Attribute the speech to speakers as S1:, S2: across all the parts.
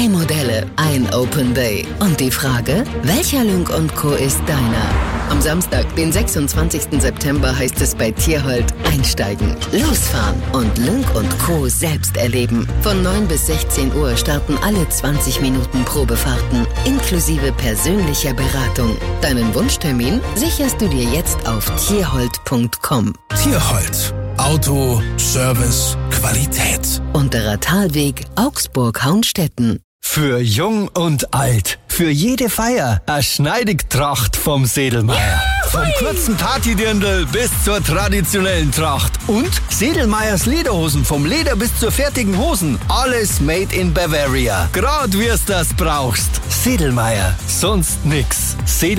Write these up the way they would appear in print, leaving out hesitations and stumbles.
S1: 3 Modelle, ein Open Day. Und die Frage, welcher Lynk & Co. ist deiner? Am Samstag, den 26. September, heißt es bei Tierhold einsteigen, losfahren und Lynk & Co. selbst erleben. Von 9 bis 16 Uhr starten alle 20 Minuten Probefahrten, inklusive persönlicher Beratung. Deinen Wunschtermin sicherst du dir jetzt auf tierhold.com.
S2: Tierhold. Auto, Service, Qualität.
S1: Unterer Talweg, Augsburg-Haunstetten.
S3: Für jung und alt, für jede Feier, eine Schneidigtracht vom Sedelmeier. Vom kurzen Partydirndl bis zur traditionellen Tracht. Und Sedelmeiers Lederhosen, vom Leder bis zur fertigen Hosen. Alles made in Bavaria. Grad wie's das brauchst. Sedelmeier, sonst nix.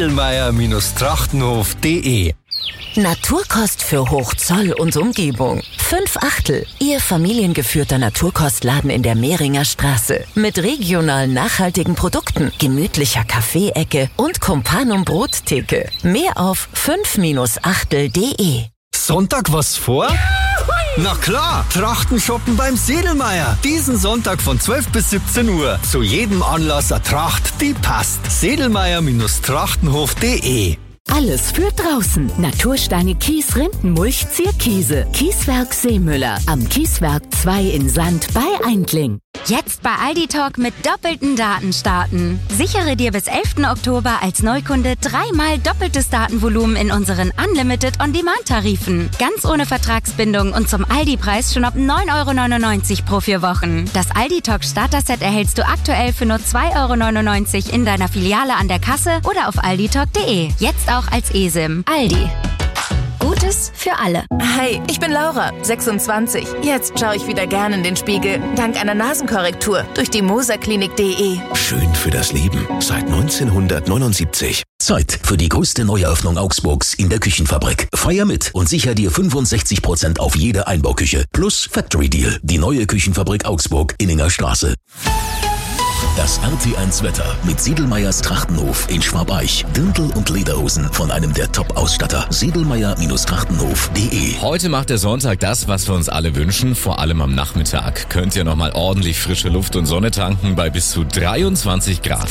S3: Sedelmeier-trachtenhof.de.
S1: Naturkost für Hochzoll und Umgebung. 5/8. Ihr familiengeführter Naturkostladen in der Mehringer Straße. Mit regionalen nachhaltigen Produkten, gemütlicher Kaffeeecke und Companum Brottheke. Mehr auf 5-achtel.de.
S3: Sonntag was vor? Na klar, Trachten shoppen beim Sedelmeier. Diesen Sonntag von 12 bis 17 Uhr. Zu jedem Anlass eine Tracht, die passt. Sedelmeier-trachtenhof.de.
S1: Alles für draußen. Natursteine Kies, Rindenmulch, Zierkiese. Kieswerk Seemüller. Am Kieswerk 2 in Sand bei Eindling.
S4: Jetzt bei Aldi Talk mit doppelten Daten starten. Sichere dir bis 11. Oktober als Neukunde 3-mal doppeltes Datenvolumen in unseren Unlimited On-Demand-Tarifen. Ganz ohne Vertragsbindung und zum Aldi-Preis schon ab 9,99 € pro 4 Wochen. Das Aldi Talk Starter-Set erhältst du aktuell für nur 2,99 € in deiner Filiale an der Kasse oder auf alditalk.de. Jetzt auch als eSIM. Aldi. Gutes für alle.
S5: Hi, ich bin Laura, 26. Jetzt schaue ich wieder gern in den Spiegel. Dank einer Nasenkorrektur durch die moserklinik.de.
S2: Schön für das Leben. Seit 1979.
S6: Zeit für die größte Neueröffnung Augsburgs in der Küchenfabrik. Feier mit und sicher dir 65% auf jede Einbauküche. Plus Factory Deal. Die neue Küchenfabrik Augsburg, Inninger Straße. Das RT1 Wetter mit Sedelmeiers Trachtenhof in Schwabeich. Dirndl und Lederhosen von einem der Top-Ausstatter. Sedelmeier-trachtenhof.de.
S7: Heute macht der Sonntag das, was wir uns alle wünschen. Vor allem am Nachmittag könnt ihr nochmal ordentlich frische Luft und Sonne tanken bei bis zu 23 Grad.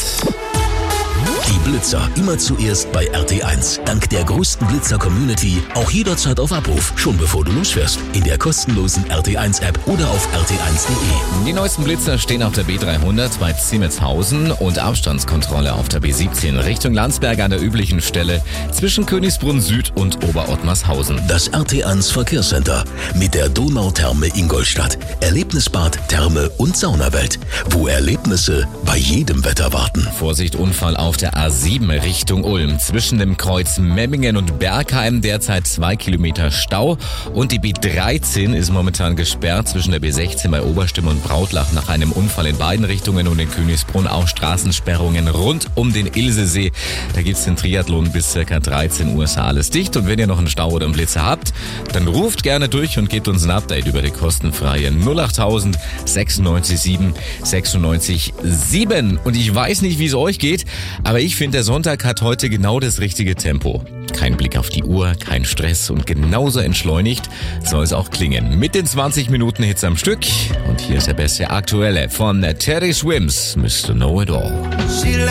S6: Die Blitzer immer zuerst bei RT1. Dank der größten Blitzer-Community auch jederzeit auf Abruf, schon bevor du losfährst. In der kostenlosen RT1-App oder auf rt1.de.
S7: Die neuesten Blitzer stehen auf der B300 bei Ziemetshausen und Abstandskontrolle auf der B17 Richtung Landsberg an der üblichen Stelle zwischen Königsbrunn Süd und Oberottmarshausen.
S6: Das RT1 Verkehrscenter mit der Donautherme Ingolstadt. Erlebnisbad, Therme und Saunawelt, wo Erlebnisse bei jedem Wetter warten.
S7: Vorsicht, Unfall auf der A7 Richtung Ulm. Zwischen dem Kreuz Memmingen und Bergheim derzeit 2 Kilometer Stau. Und die B13 ist momentan gesperrt zwischen der B16 bei Oberstimm und Brautlach nach einem Unfall in beiden Richtungen und in Königsbrunn auch Straßensperrungen rund um den Ilsesee. Da gibt's den Triathlon bis ca. 13 Uhr, ist alles dicht. Und wenn ihr noch einen Stau oder einen Blitzer habt, dann ruft gerne durch und gebt uns ein Update über die kostenfreie 08000 96 7 96 7. Und ich weiß nicht, wie es euch geht, aber ich finde, der Sonntag hat heute genau das richtige Tempo. Kein Blick auf die Uhr, kein Stress und genauso entschleunigt soll es auch klingen. Mit den 20 Minuten Hits am Stück. Und hier ist der beste Aktuelle von Terry Swims, Mr. Know It All.